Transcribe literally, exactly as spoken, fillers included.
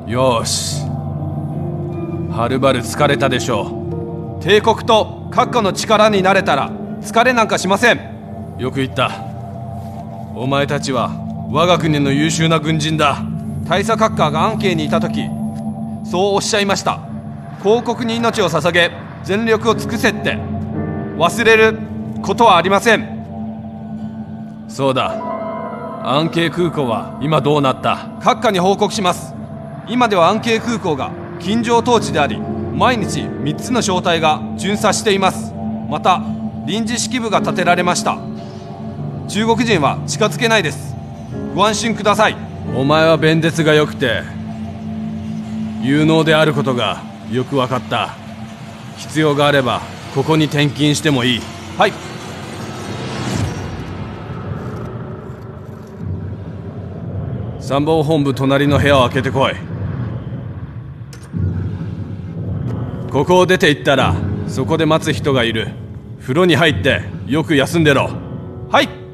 よし、はるばる疲れたでしょう。帝国と閣下の力になれたら疲れなんかしません。よく言った。お前たちは我が国の優秀な軍人だ。大佐閣下が安慶にいた時、そうおっしゃいました。皇国に命を捧げ全力を尽くせって。忘れることはありません。そうだ、安慶空港は今どうなった？閣下に報告します。今では安慶空港が禁条統治であり、毎日みっつの小隊が巡査しています。また臨時指揮部が建てられました。中国人は近づけないです。ご安心ください。お前は弁舌が良くて有能であることがよく分かった。必要があればここに転勤してもいい。はい。参謀本部隣の部屋を開けてこい。ここを出て行ったらそこで待つ人がいる。風呂に入ってよく休んでろ。はい。